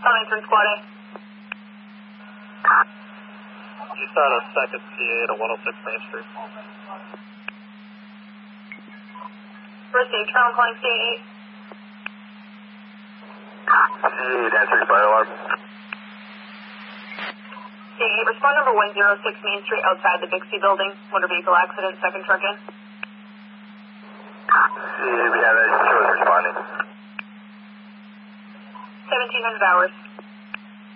Calling 3 Squad A. Just out of 2nd CA to 106 Main Street. First aid, Charlie calling CA 8. CA 8, answering fire alarm. CA 8, respond number 106 Main Street outside the Bixby building. Motor vehicle accident, second truck in. CA, we have it. Show us responding. 1700 hours.